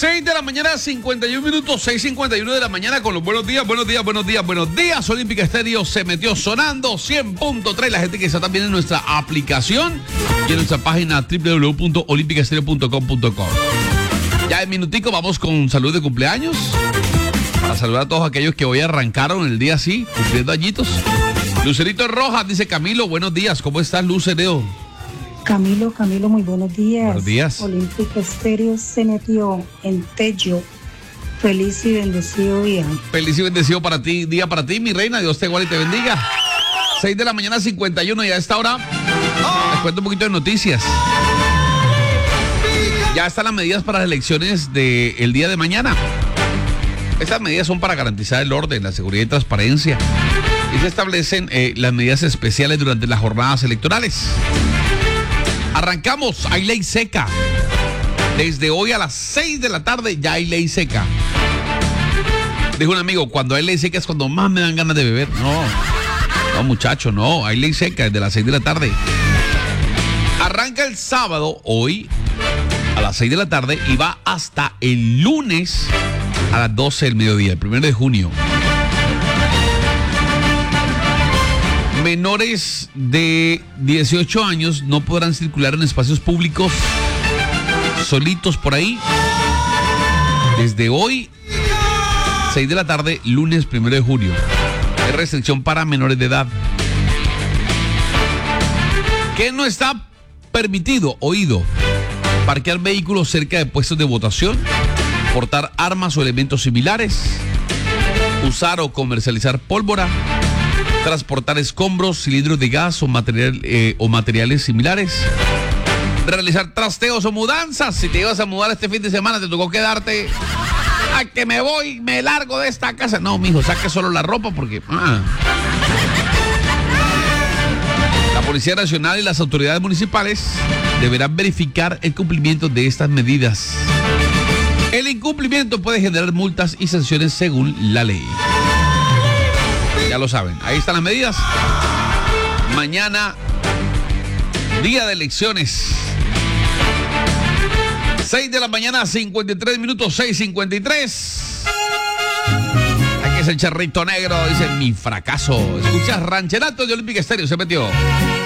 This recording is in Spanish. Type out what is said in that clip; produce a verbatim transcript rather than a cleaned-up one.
seis de la mañana, cincuenta y un minutos, seis cincuenta y uno de la mañana con los buenos días, buenos días, buenos días, buenos días. Olímpica Estéreo se metió sonando cien punto tres. La gente que está también en nuestra aplicación y en nuestra página doble u doble u doble u punto olímpica estéreo punto com punto co. Ya en minutico vamos con salud de cumpleaños. Para saludar a todos aquellos que hoy arrancaron el día así, cumpliendo añitos. Lucerito Rojas, dice Camilo, buenos días. ¿Cómo estás, Lucerito? Camilo, Camilo, muy buenos días. Buenos días. Olímpica Estéreo se metió en Tello. Feliz y bendecido día. Feliz y bendecido para ti, día para ti, mi reina. Dios te guarde y te bendiga. seis de la mañana, cincuenta y uno, y a esta hora les cuento un poquito de noticias. Ya están las medidas para las elecciones del día de mañana. Estas medidas son para garantizar el orden, la seguridad y transparencia. Y se establecen eh, las medidas especiales durante las jornadas electorales. Arrancamos, hay ley seca. Desde hoy a las seis de la tarde ya hay ley seca. Dijo un amigo, cuando hay ley seca es cuando más me dan ganas de beber. No, no muchacho, no, hay ley seca desde las seis de la tarde. Arranca el sábado, hoy, a las seis de la tarde y va hasta el lunes a las doce del mediodía, el primero de junio. Menores de dieciocho años no podrán circular en espacios públicos solitos por ahí. Desde hoy, seis de la tarde, lunes primero de junio. Hay restricción para menores de edad. ¿Qué no está permitido? Oído. Parquear vehículos cerca de puestos de votación. Portar armas o elementos similares. Usar o comercializar pólvora. Transportar escombros, cilindros de gas o, material, eh, o materiales similares. Realizar trasteos o mudanzas. Si te ibas a mudar este fin de semana, te tocó quedarte. A que me voy, me largo de esta casa. No, mijo, saque solo la ropa porque. Ah. La Policía Nacional y las autoridades municipales deberán verificar el cumplimiento de estas medidas. El incumplimiento puede generar multas y sanciones según la ley. Ya lo saben, ahí están las medidas. Mañana, día de elecciones. seis de la mañana, cincuenta y tres minutos, seis cincuenta y tres. Aquí es el charrito negro, dice mi fracaso. Escuchas Rancherato de Olímpica Estéreo, se metió.